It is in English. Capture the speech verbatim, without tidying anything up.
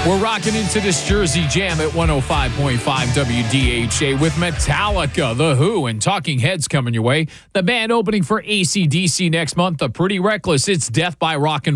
We're rocking into this Jersey Jam at one oh five point five W D H A with Metallica, The Who, and Talking Heads coming your way. The band opening for A C D C next month, The Pretty Reckless. It's Death by Rock and